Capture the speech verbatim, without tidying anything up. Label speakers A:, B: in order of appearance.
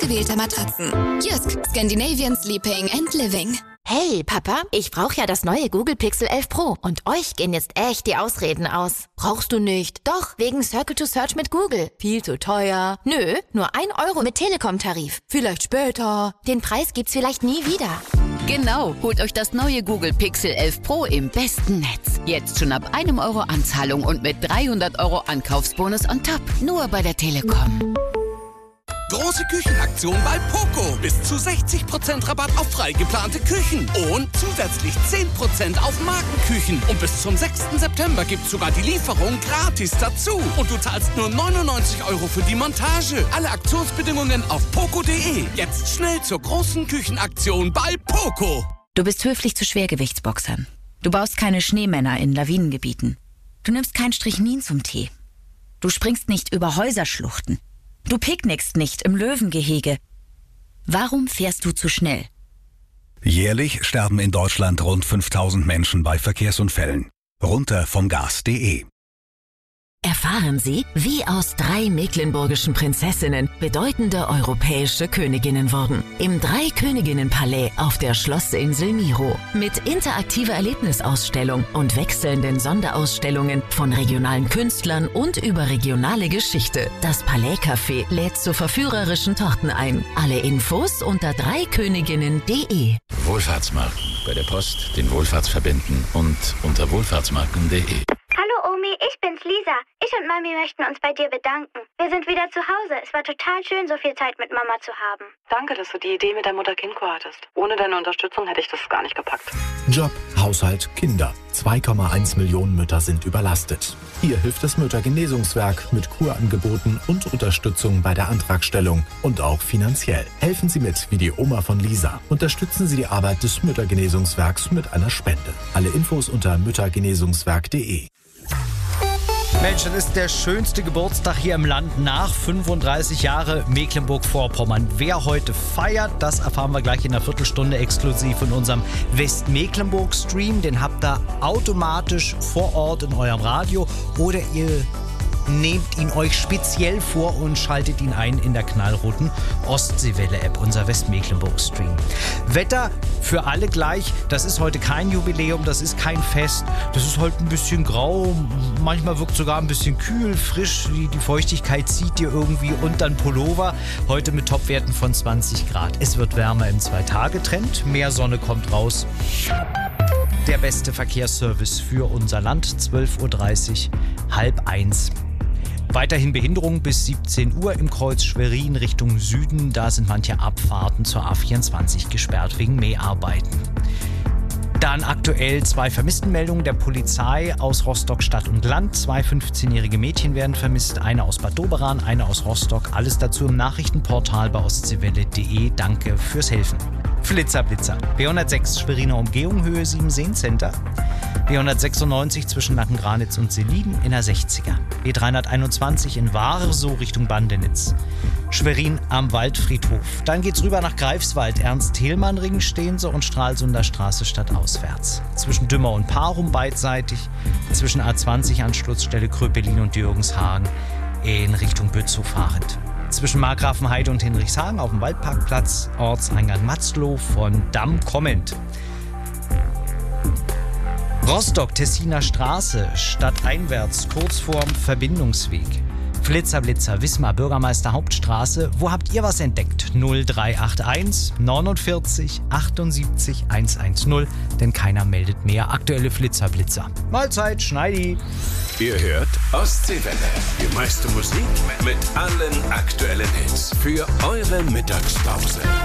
A: ausgewählter Matratzen. Jysk, Scandinavian Sleeping and Living.
B: Hey, Papa, ich brauche ja das neue Google Pixel elf Pro. Und euch gehen jetzt echt die Ausreden aus. Brauchst du nicht? Doch, wegen Circle to Search mit Google. Viel zu teuer. Nö, nur ein Euro mit Telekom-Tarif. Vielleicht später. Den Preis gibt's vielleicht nie wieder.
C: Genau, holt euch das neue Google Pixel elf Pro im besten Netz. Jetzt schon ab einem Euro Anzahlung und mit dreihundert Euro Ankaufsbonus on top. Nur bei der Telekom.
D: Große Küchenaktion bei Poco. Bis zu sechzig Prozent Rabatt auf frei geplante Küchen. Und zusätzlich zehn Prozent auf Markenküchen. Und bis zum sechsten September gibt's sogar die Lieferung gratis dazu. Und du zahlst nur neunundneunzig Euro für die Montage. Alle Aktionsbedingungen auf poco punkt de. Jetzt schnell zur großen Küchenaktion bei Poco.
E: Du bist höflich zu Schwergewichtsboxern. Du baust keine Schneemänner in Lawinengebieten. Du nimmst kein Strychnin zum Tee. Du springst nicht über Häuserschluchten. Du picknickst nicht im Löwengehege. Warum fährst du zu schnell?
F: Jährlich sterben in Deutschland rund fünftausend Menschen bei Verkehrsunfällen. Runter vom Gas punkt de.
G: Erfahren Sie, wie aus drei mecklenburgischen Prinzessinnen bedeutende europäische Königinnen wurden. Im Drei-Königinnen-Palais auf der Schlossinsel Miro. Mit interaktiver Erlebnisausstellung und wechselnden Sonderausstellungen von regionalen Künstlern und überregionale Geschichte. Das Palais-Café lädt zu verführerischen Torten ein. Alle Infos unter dreiköniginnen punkt de.
H: Wohlfahrtsmarken. Bei der Post, den Wohlfahrtsverbänden und unter wohlfahrtsmarken punkt de.
I: Hallo Omi, ich bin's Lisa. Ich und Mami möchten uns bei dir bedanken. Wir sind wieder zu Hause. Es war total schön, so viel Zeit mit Mama zu haben.
J: Danke, dass du die Idee mit der Mutter-Kind-Kur hattest. Ohne deine Unterstützung hätte ich das gar nicht gepackt.
K: Job, Haushalt, Kinder. zwei Komma eins Millionen Mütter sind überlastet. Hier hilft das Müttergenesungswerk mit Kurangeboten und Unterstützung bei der Antragstellung und auch finanziell. Helfen Sie mit, wie die Oma von Lisa. Unterstützen Sie die Arbeit des Müttergenesungswerks mit einer Spende. Alle Infos unter müttergenesungswerk punkt de.
L: Mensch, das ist der schönste Geburtstag hier im Land nach fünfunddreißig Jahre Mecklenburg-Vorpommern. Wer heute feiert, das erfahren wir gleich in einer Viertelstunde exklusiv in unserem Westmecklenburg-Stream. Den habt ihr automatisch vor Ort in eurem Radio oder ihr nehmt ihn euch speziell vor und schaltet ihn ein in der knallroten Ostseewelle-App, unser Westmecklenburg-Stream. Wetter für alle gleich. Das ist heute kein Jubiläum, das ist kein Fest. Das ist heute ein bisschen grau, manchmal wirkt sogar ein bisschen kühl, frisch. Die, die Feuchtigkeit zieht dir irgendwie unter den Pullover. Heute mit Topwerten von zwanzig Grad. Es wird wärmer im Zwei-Tage-Trend. Mehr Sonne kommt raus. Der beste Verkehrsservice für unser Land. zwölf Uhr dreißig, halb eins. Weiterhin Behinderung bis siebzehn Uhr im Kreuz Schwerin Richtung Süden. Da sind manche Abfahrten zur A vierundzwanzig gesperrt wegen Mäharbeiten. Dann aktuell zwei Vermisstenmeldungen der Polizei aus Rostock Stadt und Land. Zwei fünfzehnjährige Mädchen werden vermisst. Eine aus Bad Doberan, eine aus Rostock. Alles dazu im Nachrichtenportal bei ostseewelle punkt de. Danke fürs Helfen. Flitzer, Blitzer. B hundertsechs Schweriner Umgehung, Höhe sieben Seen Center. B hundertsechsundneunzig zwischen Nackengranitz und Selin in der sechziger. B dreihunderteinundzwanzig in Warsow Richtung Bandenitz. Schwerin am Waldfriedhof. Dann geht's rüber nach Greifswald. Ernst-Thälmann-Ring stehen sie und Stralsunder Straße stadtauswärts. Zwischen Dümmer und Parum beidseitig. Zwischen A zwanzig Anschlussstelle Kröpelin und Jürgenshagen in Richtung Bützow fahrend. Zwischen Markgrafenheide und Hinrichshagen auf dem Waldparkplatz, Ortseingang Matzlow von Damm kommend. Rostock, Tessiner Straße, stadteinwärts, kurz vorm Verbindungsweg. Flitzer, Blitzer, Wismar, Bürgermeister Hauptstraße. Wo habt ihr was entdeckt? null drei acht eins neunundvierzig achtundsiebzig hundertzehn, denn keiner meldet mehr. Aktuelle Flitzer, Blitzer. Mahlzeit, Schneidi.
M: Ihr hört Ostseewelle. Die meiste Musik mit allen aktuellen Hits für eure Mittagspause.